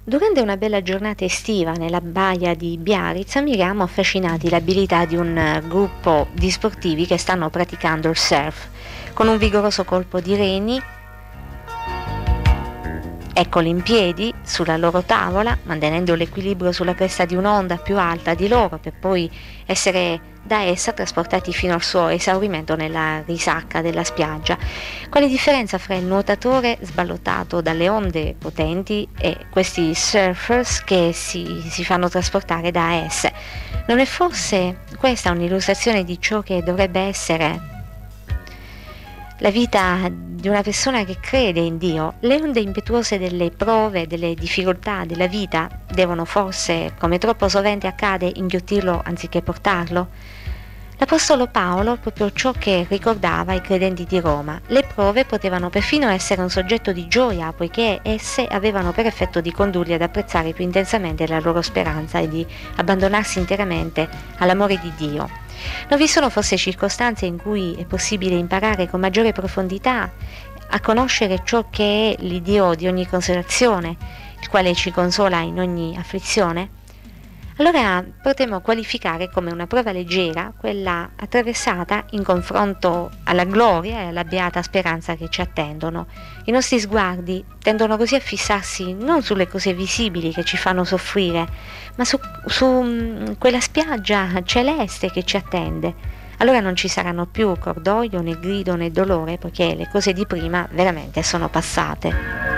Durante una bella giornata estiva nella baia di Biarritz ammiriamo affascinati l'abilità di un gruppo di sportivi che stanno praticando il surf. Con un vigoroso colpo di reni, eccoli in piedi sulla loro tavola, mantenendo l'equilibrio sulla cresta di un'onda più alta di loro per poi essere da essa trasportati fino al suo esaurimento nella risacca della spiaggia. Quale differenza fra il nuotatore sballottato dalle onde potenti e questi surfers che si fanno trasportare da esse? Non è forse questa un'illustrazione di ciò che dovrebbe essere la vita di una persona che crede in Dio? Le onde impetuose delle prove, delle difficoltà della vita devono forse, come troppo sovente accade, inghiottirlo anziché portarlo? L'Apostolo Paolo è proprio ciò che ricordava ai credenti di Roma. Le prove potevano perfino essere un soggetto di gioia, poiché esse avevano per effetto di condurli ad apprezzare più intensamente la loro speranza e di abbandonarsi interamente all'amore di Dio. Non vi sono forse circostanze in cui è possibile imparare con maggiore profondità a conoscere ciò che è l'Iddio di ogni consolazione, il quale ci consola in ogni afflizione? Allora potremmo qualificare come una prova leggera quella attraversata in confronto alla gloria e alla beata speranza che ci attendono. I nostri sguardi tendono così a fissarsi non sulle cose visibili che ci fanno soffrire, ma su quella spiaggia celeste che ci attende. Allora non ci saranno più cordoglio né grido né dolore, poiché le cose di prima veramente sono passate.